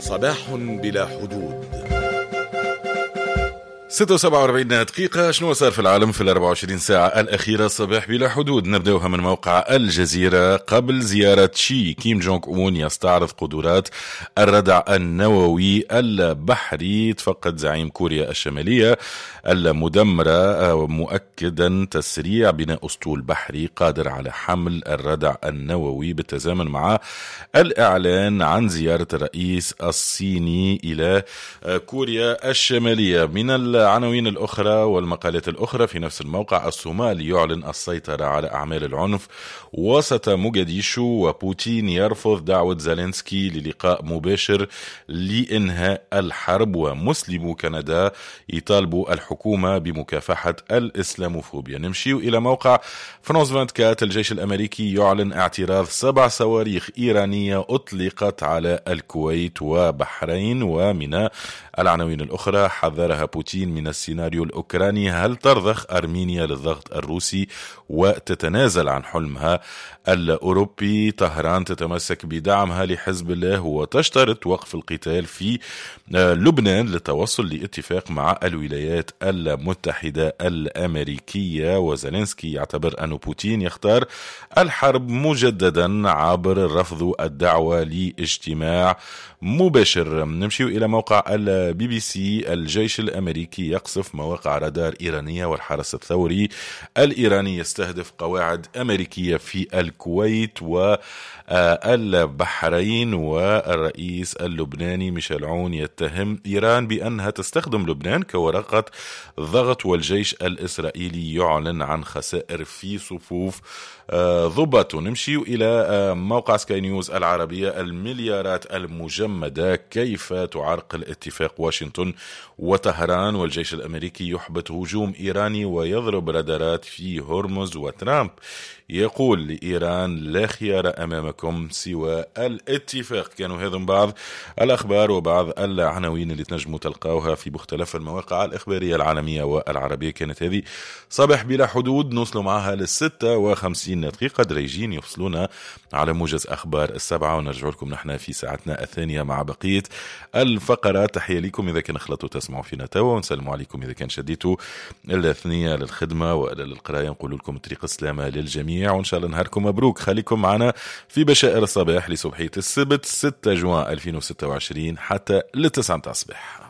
صباح بلا حدود. 46 دقيقة. شنو صار في العالم في 24 ساعة الأخيرة؟ صباح بلا حدود. نبدأوها من موقع الجزيرة. قبل زيارة شي كيم جونغ أون يستعرض قدرات الردع النووي البحري. تفقد زعيم كوريا الشمالية المدمرة مؤكدا تسريع بناء أسطول بحري قادر على حمل الردع النووي بالتزامن مع الإعلان عن زيارة الرئيس الصيني إلى كوريا الشمالية. من العناوين الأخرى والمقالات الأخرى في نفس الموقع: الصومال يعلن السيطرة على أعمال العنف وسط موغاديشو، وبوتين يرفض دعوة زيلينسكي للقاء مباشر لإنهاء الحرب، ومسلمو كندا يطالبوا الحكومة بمكافحة الإسلاموفوبيا. نمشي إلى موقع فرانس 24. الجيش الأمريكي يعلن اعتراض 7 صواريخ إيرانية أطلقت على الكويت وبحرين. ومن العناوين الأخرى: حذرها بوتين من السيناريو الأوكراني، هل ترضخ أرمينيا للضغط الروسي وتتنازل عن حلمها الأوروبي؟ طهران تتمسك بدعمها لحزب الله وتشترط وقف القتال في لبنان للتوصل لاتفاق مع الولايات المتحدة الأمريكية. وزيلينسكي يعتبر أن بوتين يختار الحرب مجددا عبر رفض الدعوة لاجتماع مباشر. نمشي إلى موقع البي بي سي. الجيش الأمريكي يقصف مواقع رادار إيرانية، والحرس الثوري الإيراني يستهدف قواعد أمريكية في الكويت والبحرين. والرئيس اللبناني ميشيل عون يتهم إيران بأنها تستخدم لبنان كورقة ضغط، والجيش الإسرائيلي يعلن عن خسائر في صفوف ضباط. نمشي إلى موقع سكاي نيوز العربية. المليارات المجمدة كيف تعرقل اتفاق واشنطن وطهران، والجيش الأمريكي يحبط هجوم إيراني ويضرب رادارات في هرمز، وترامب يقول لإيران لا خيار أمامكم سوى الاتفاق. كانوا هذم بعض الأخبار وبعض العناوين اللي تنجموا تلقاوها في مختلف المواقع الإخبارية العالمية والعربية. كانت هذه صباح بلا حدود، نوصلوا معها 56 دقيقة دريجين يفصلونا على موجز أخبار 7، ونرجع لكم نحن في ساعتنا الثانية مع بقية الفقرات. تحية لكم إذا كان خلطوا تسمعوا فينا توا، ونسلموا عليكم إذا كان شديتوا الأثنية للخدمة وإلى للقراية. نقول لكم طريق السلامة للجميع، وإن شاء الله نهاركم مبروك. خليكم معنا في بشائر الصباح لصبحية السبت 6 جوان 2026 حتى ل9 الصباح.